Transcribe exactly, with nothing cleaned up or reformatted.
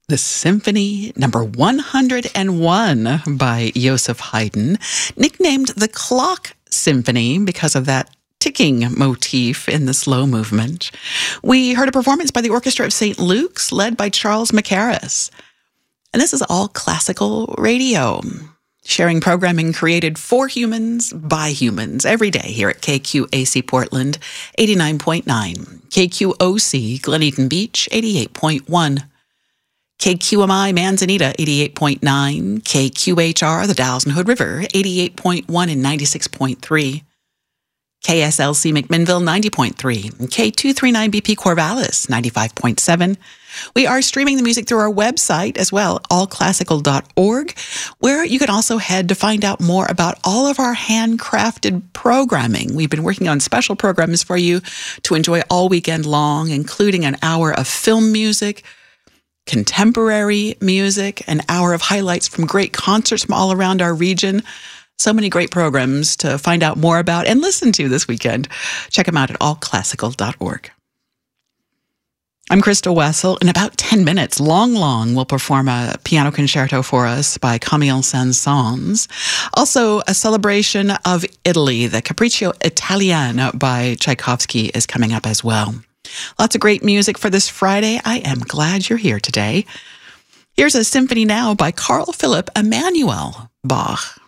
The Symphony Number one hundred one by Joseph Haydn, nicknamed the Clock Symphony because of that ticking motif in the slow movement. We heard a performance by the Orchestra of Saint Luke's, led by Charles Mackerras. And this is all classical radio, sharing programming created for humans by humans every day here at K Q A C Portland, eighty-nine point nine, K Q O C Glen Eden Beach, eighty-eight point one, K Q M I Manzanita, eighty-eight point nine, K Q H R the Dalles and Hood River, eighty-eight point one and ninety-six point three, K S L C McMinnville, ninety point three, and K two thirty-nine B P Corvallis, ninety-five point seven. We are streaming the music through our website as well, all classical dot org, where you can also head to find out more about all of our handcrafted programming. We've been working on special programs for you to enjoy all weekend long, including an hour of film music, contemporary music, an hour of highlights from great concerts from all around our region. So many great programs to find out more about and listen to this weekend. Check them out at all classical dot org. I'm Crystal Wessel. In about ten minutes, Long Long will perform a piano concerto for us by Camille Saint-Saëns. Also, a celebration of Italy, the Capriccio Italiano by Tchaikovsky is coming up as well. Lots of great music for this Friday. I am glad you're here today. Here's a symphony now by Carl Philipp Emanuel Bach.